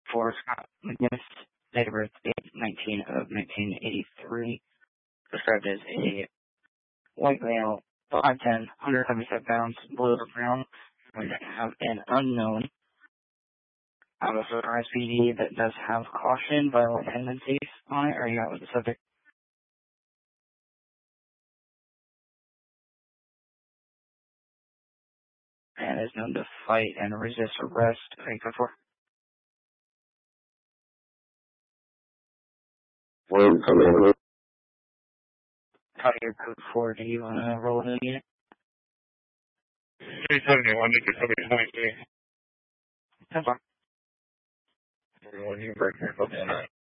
for Scott McGinnis, date of birth 8/19 of 1983, described as a white male, 5'10", 175 pounds, blue or brown, would have an unknown out of photo SPD that does have caution, violent tendencies on it. Are you out with the subject? And is known to fight and resist arrest. Are you code for? How do you code for? Do you want to roll a new unit? 371 to 793. That's fine. Everyone, you break your foot in.